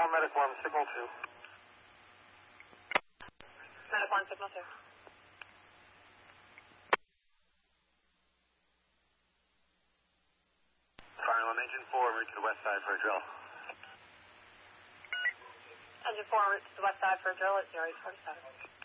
Medic 1, signal 2. Medic 1, signal 2. Firing on engine 4, route to the west side for a drill. Engine 4, route to the west side for a drill at 0847.